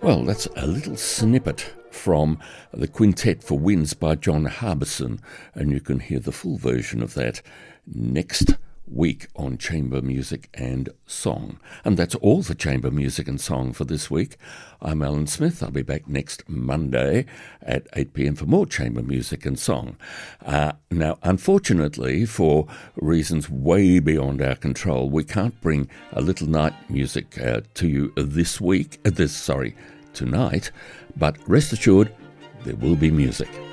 Well, that's a little snippet from the Quintet for Winds by John Harbison, and you can hear the full version of that next week on Chamber Music and Song. And that's all for Chamber Music and Song for this week. I'm Alan Smith. I'll be back next Monday at 8 p.m. for more Chamber Music and Song. Now, unfortunately, for reasons way beyond our control, we can't bring a little night music to you tonight, but rest assured there will be music.